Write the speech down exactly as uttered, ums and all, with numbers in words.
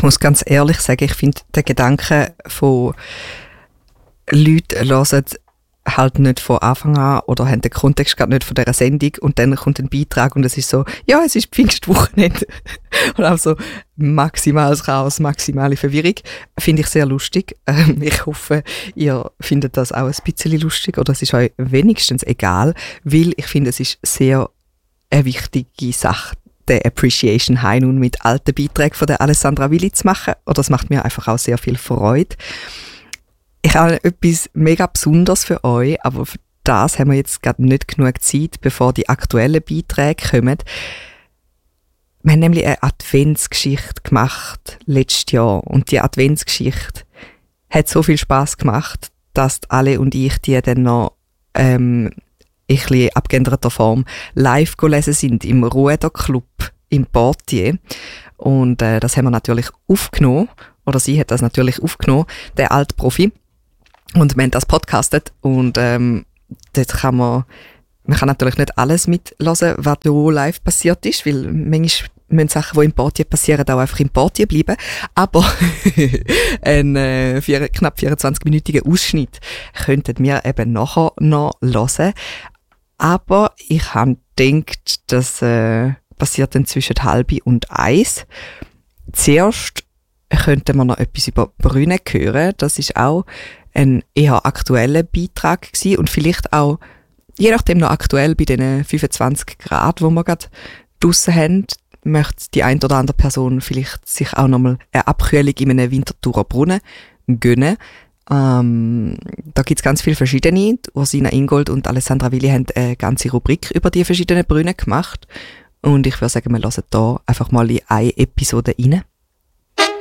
muss ganz ehrlich sagen, ich finde den Gedanken von Leuten hören halt nicht von Anfang an oder haben den Kontext gerade nicht von dieser Sendung und dann kommt ein Beitrag und es ist so, ja, es ist Pfingstwochenende. Und auch so maximales Chaos, maximale Verwirrung. Finde ich sehr lustig. Ähm, ich hoffe, ihr findet das auch ein bisschen lustig oder es ist euch wenigstens egal, weil ich finde, es ist sehr eine wichtige Sache, den Appreciation High nun mit alten Beiträgen von der Alessandra Willi zu machen. Oder das macht mir einfach auch sehr viel Freude. Ich habe etwas mega Besonderes für euch, aber für das haben wir jetzt gerade nicht genug Zeit, bevor die aktuellen Beiträge kommen. Wir haben nämlich eine Adventsgeschichte gemacht letztes Jahr und die Adventsgeschichte hat so viel Spass gemacht, dass alle und ich die dann noch ähm, in ein bisschen abgeänderter Form live gelesen sind im Rueda Club in Portier. Und äh, das haben wir natürlich aufgenommen, oder sie hat das natürlich aufgenommen, der alte Profi. Und wir haben das podcastet und ähm, dort kann man, man kann natürlich nicht alles mithören, was da live passiert ist, weil manchmal müssen Sachen, die im Portier passieren, auch einfach im Portier bleiben. Aber ein äh, vier, knapp vierundzwanzig-minütiger Ausschnitt könnten wir eben nachher noch hören. Aber ich habe gedacht, das äh, passiert dann zwischen halb und eins. Zuerst könnten wir noch etwas über Brünnen hören. Das ist auch ein eher aktueller Beitrag gewesen und vielleicht auch, je nachdem noch aktuell bei den fünfundzwanzig Grad, wo wir gerade draussen haben, möchte die eine oder andere Person vielleicht sich auch nochmal eine Abkühlung in einem Winterthurer Brunnen gönnen. Ähm, da gibt's ganz viele verschiedene. Ursina Ingold und Alessandra Willi haben eine ganze Rubrik über die verschiedenen Brunnen gemacht. Und ich würde sagen, wir hören da einfach mal in eine Episode rein.